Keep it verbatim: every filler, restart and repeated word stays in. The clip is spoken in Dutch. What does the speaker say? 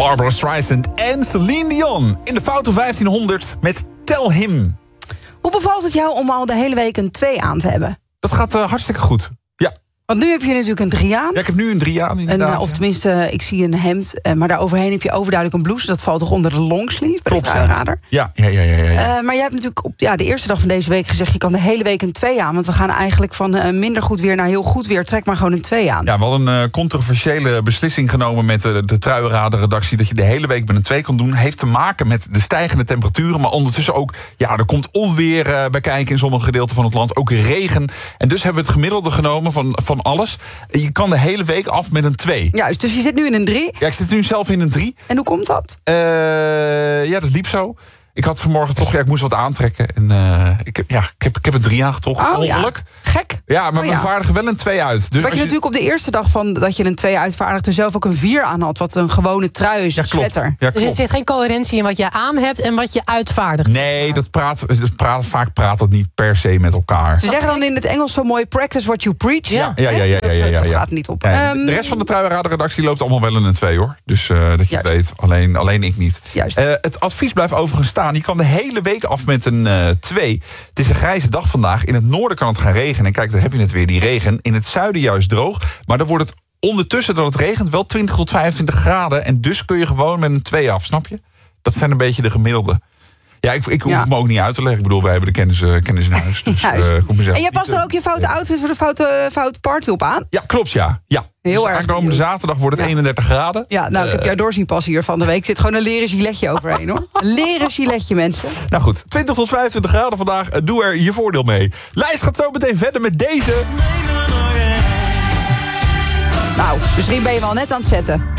Barbara Streisand en Celine Dion in de Foute vijftienhonderd met Tell Him. Hoe bevalt het jou om al de hele week een twee aan te hebben? Dat gaat uh, hartstikke goed. Ja. Want nu heb je natuurlijk een drie aan. Ja, ik heb nu een drie aan inderdaad. En, uh, of tenminste, uh, ik zie een hemd, uh, maar daaroverheen heb je overduidelijk een blouse. Dat valt toch onder de longsleeve bij Klopt, de truienrader? Ja, ja, ja, ja, ja, ja. Uh, maar jij hebt natuurlijk op ja, de eerste dag van deze week gezegd, je kan de hele week een twee aan. Want we gaan eigenlijk van uh, minder goed weer naar heel goed weer. Trek maar gewoon een twee aan. Ja, we hadden een uh, controversiële beslissing genomen met uh, de truienrader-redactie dat je de hele week met een twee kan doen. Heeft te maken met de stijgende temperaturen, maar ondertussen ook, ja, er komt onweer uh, bij kijken in sommige gedeelten van het land. Ook regen. En dus hebben we het gemiddelde genomen van, van alles. Je kan de hele week af met een twee. Juist, dus je zit nu in een drie. Ja, ik zit nu zelf in een drie. En hoe komt dat? Uh, ja, dat liep zo. Ik had vanmorgen toch, ja, ik moest wat aantrekken. En uh, ik, ja, ik, heb, ik heb een drie aangetrokken, oh, ongeluk. Ja. Gek. Ja, maar oh, we ja. vaardigen wel een twee uit. Dus wat je, je natuurlijk op de eerste dag van dat je een twee uitvaardigde zelf ook een vier aan had. Wat een gewone trui is, ja, een klopt. sweater. Ja, dus er zit geen coherentie in wat je aan hebt en wat je uitvaardigt. Nee, dat praat, dat praat, vaak praat dat niet per se met elkaar. Ze zeggen dan in het Engels zo mooi, practice what you preach. Ja, ja, ja, ja, ja, ja, ja. Dat, dat gaat niet op. Ja, um, de rest van de truienrader-redactie loopt allemaal wel in een twee, hoor. Dus uh, dat je juist. het weet, alleen, alleen ik niet. Juist. Uh, het advies blijft overigens staan. Je kan de hele week af met een uh, twee. Het is een grijze dag vandaag. In het noorden kan het gaan regenen. En kijk, daar heb je het weer, die regen. In het zuiden juist droog. Maar dan wordt het ondertussen dat het regent wel twintig tot vijfentwintig graden. En dus kun je gewoon met een twee af, snap je? Dat zijn een beetje de gemiddelde. Ja, ik, ik hoef ja. me ook niet uit te leggen. Ik bedoel, wij hebben de kennis, uh, kennis in huis. Dus, Juist. Uh, kom mezelf en jij past niet, er ook je foute outfit voor de foute, foute party op aan? Ja, klopt, ja. ja. Heel dus erg aankomende benieuwd. zaterdag wordt het Ja. eenendertig graden. Ja, nou, ik heb jou doorzien passen hier van de week. Er zit gewoon een leren giletje overheen, hoor. Een leren giletje, mensen. Nou goed, twintig tot vijfentwintig graden vandaag. Doe er je voordeel mee. Lijst gaat zo meteen verder met deze. Nou, misschien ben je wel net aan het zetten.